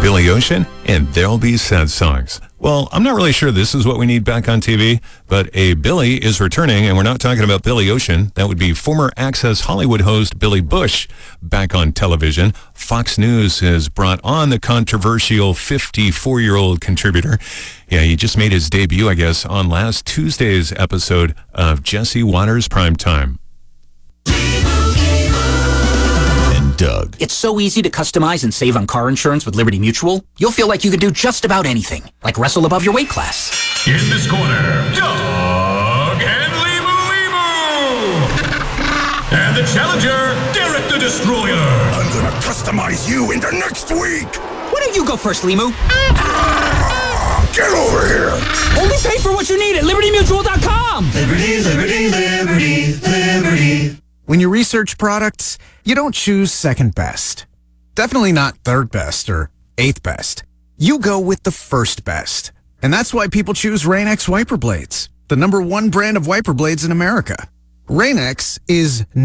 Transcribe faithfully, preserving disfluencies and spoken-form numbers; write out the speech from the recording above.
Billy Ocean, and There'll Be Sad Songs. Well, I'm not really sure this is what we need back on T V, but a Billy is returning, and we're not talking about Billy Ocean. That would be former Access Hollywood host Billy Bush back on television. Fox News has brought on the controversial fifty-four-year-old contributor. Yeah, he just made his debut, I guess, on last Tuesday's episode of Jesse Watters Primetime. Doug. It's so easy to customize and save on car insurance with Liberty Mutual. You'll feel like you can do just about anything, like wrestle above your weight class. In this corner, Doug and Limu Limu! And the challenger, Derek the Destroyer. I'm gonna customize you into next week! Why don't you go first, Limu? Get over here! Only pay for what you need at Liberty Mutual dot com! Liberty, Liberty, Liberty, Liberty. When you research products, you don't choose second best. Definitely not third best or eighth best. You go with the first best. And that's why people choose Rain-X wiper blades, the number one brand of wiper blades in America. Rain-X is